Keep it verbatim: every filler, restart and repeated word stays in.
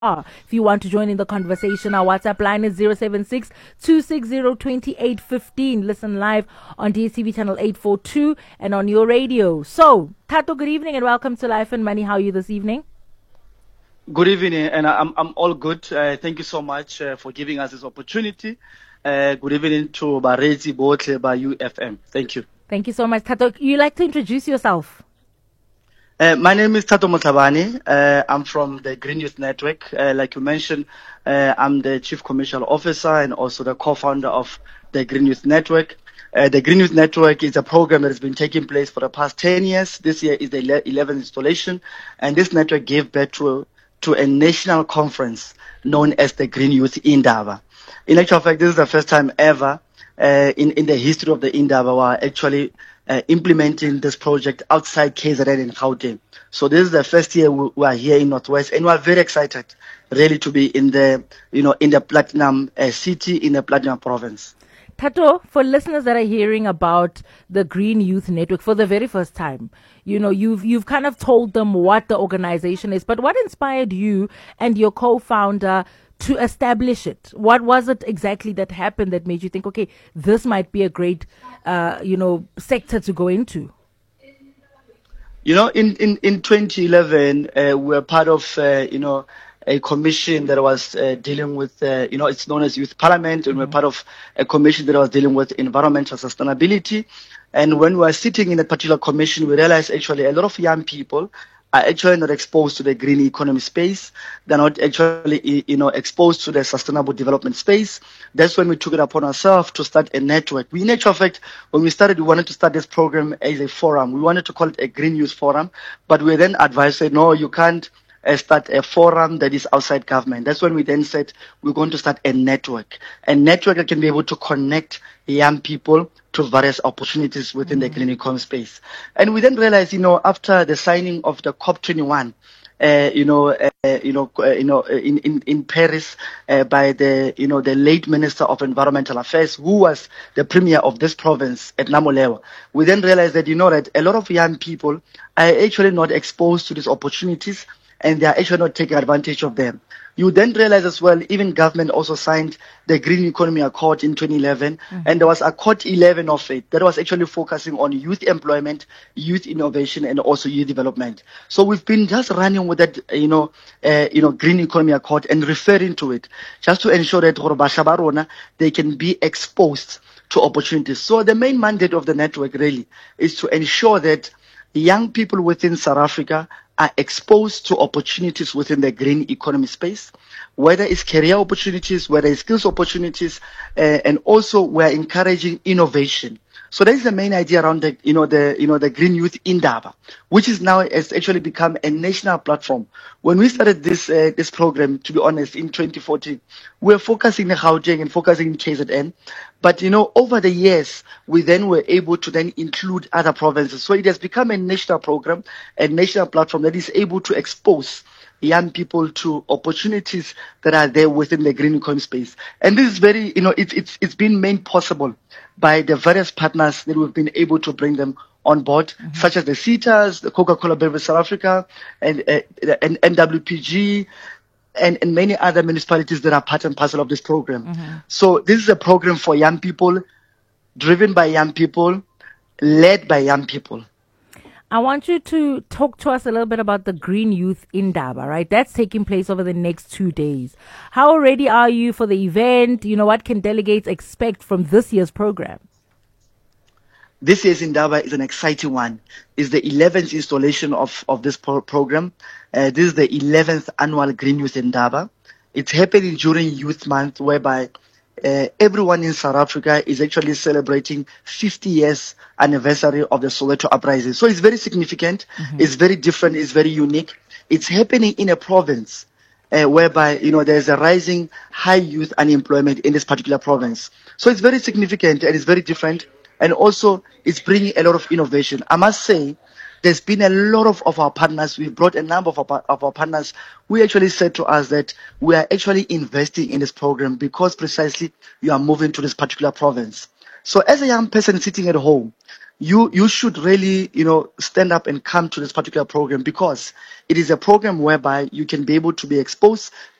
are. If you want to join in the conversation, our WhatsApp line is zero seven six, two six zero, two eight one five. Listen live on D S T V channel eight forty-two and on your radio. So, Tato, good evening and welcome to Life and Money. How are you this evening? Good evening, and I'm I'm all good. Uh, thank you so much uh, for giving us this opportunity. Uh, good evening to Barezi Botle by U F M. Thank you. Thank you so much, Tato. You like to introduce yourself? Uh, my name is Tato Motlhabane. Uh, I'm from the Green Youth Network. Uh, like you mentioned, uh, I'm the Chief Commercial Officer and also the co-founder of the Green Youth Network. Uh, the Green Youth Network is a program that has been taking place for the past ten years. This year is the eleventh installation, and this network gave birth to to a national conference known as the Green Youth Indaba. In actual fact, this is the first time ever uh, in, in the history of the Indaba we are actually uh, implementing this project outside K Z N in Gauteng. So this is the first year we, we are here in Northwest, and we are very excited really to be in the, you know, in the Platinum uh, City, in the Platinum Province. Tato, for listeners that are hearing about the Green Youth Network for the very first time, you know, you've you've kind of told them what the organization is, but what inspired you and your co-founder to establish it? What was it exactly that happened that made you think, okay, this might be a great, uh, you know, sector to go into? You know, in, in, in twenty eleven, uh, we were part of, uh, you know, a commission that was uh, dealing with, uh, you know, it's known as Youth Parliament, and mm-hmm. we're part of a commission that was dealing with environmental sustainability. And when we were sitting in a particular commission, we realized actually a lot of young people are actually not exposed to the green economy space. They're not actually, you know, exposed to the sustainable development space. That's when we took it upon ourselves to start a network. We, in actual fact, when we started, we wanted to start this program as a forum. We wanted to call it a Green Youth Forum, but we then advised, said, no, you can't uh, start a forum that is outside government. That's when we then said, we're going to start a network. A network that can be able to connect young people to various opportunities within mm-hmm. the green economy space. And we then realized, you know, after the signing of the COP twenty-one, uh, you know, uh, you know, uh, you know, in, in, in Paris, uh, by the, you know, the late Minister of Environmental Affairs, who was the premier of this province at Namolewa, we then realized that, you know, that a lot of young people are actually not exposed to these opportunities, and they are actually not taking advantage of them. You then realize as well, even government also signed the Green Economy Accord in twenty eleven, mm-hmm. and there was Accord eleven of it that was actually focusing on youth employment, youth innovation, and also youth development. So we've been just running with that, you know, uh, you know, Green Economy Accord and referring to it, just to ensure that they can be exposed to opportunities. So the main mandate of the network really is to ensure that young people within South Africa are exposed to opportunities within the green economy space, whether it's career opportunities, whether it's skills opportunities, uh, and also we're encouraging innovation. So that is the main idea around the, you know, the, you know, the Green Youth Indaba, which is now has actually become a national platform. When we started this, uh, this program, to be honest, in twenty fourteen, we were focusing on Gauteng and focusing in K Z N. But, you know, over the years, we then were able to then include other provinces. So it has become a national program, a national platform that is able to expose young people to opportunities that are there within the green economy space. And this is very, you know, it's it's it's been made possible by the various partners that we've been able to bring them on board, mm-hmm. such as the CETAs, the Coca-Cola Beverage South Africa, and, uh, and N W P G, and, and many other municipalities that are part and parcel of this program. Mm-hmm. So this is a program for young people, driven by young people, led by young people. I want you to talk to us a little bit about the Green Youth Indaba, right? That's taking place over the next two days. How ready are you for the event? You know, what can delegates expect from this year's program? This year's Indaba is an exciting one. It's the eleventh installation of, of this pro- program. Uh, this is the eleventh annual Green Youth Indaba. It's happening during Youth Month, whereby Uh, everyone in South Africa is actually celebrating fifty years anniversary of the Soweto uprising. So it's very significant. Mm-hmm. It's very different. It's very unique. It's happening in a province uh, whereby, you know, there's a rising high youth unemployment in this particular province. So it's very significant and it's very different. And also it's bringing a lot of innovation. I must say, there's been a lot of, of our partners. We've brought a number of our, of our partners who actually said to us that we are actually investing in this program because precisely you are moving to this particular province. So as a young person sitting at home, you you should really, you know, stand up and come to this particular program, because it is a program whereby you can be able to be exposed